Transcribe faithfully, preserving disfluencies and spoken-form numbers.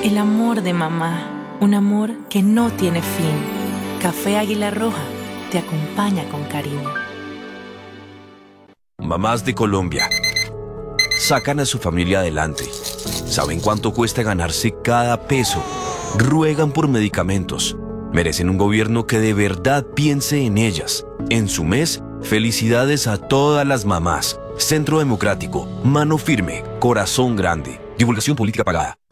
El amor de mamá, un amor que no tiene fin. Café Águila Roja te acompaña con cariño. Mamás de Colombia, sacan a su familia adelante. Saben cuánto cuesta ganarse cada peso. Ruegan por medicamentos. Merecen un gobierno que de verdad piense en ellas. En su mes, felicidades a todas las mamás. Centro Democrático, mano firme, corazón grande. Divulgación política pagada.